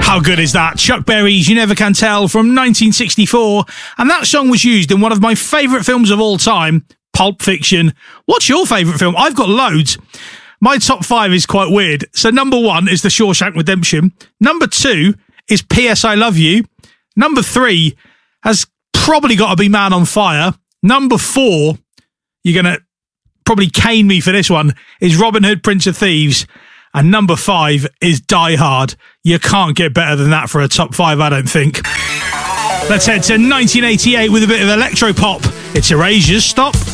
How good is that? Chuck Berry's You Never Can Tell from 1964. And that song was used in one of my favourite films of all time, Pulp Fiction. What's your favourite film? I've got loads. My top 5 is quite weird. So number 1 is The Shawshank Redemption. Number 2 is P.S. I Love You. Number 3 has probably got to be Man on Fire. Number 4, you're going to probably cane me for this one, is Robin Hood, Prince of Thieves. And number 5 is Die Hard. You can't get better than that for a top 5, I don't think. Let's head to 1988 with a bit of electro pop. It's Erasure's Stop.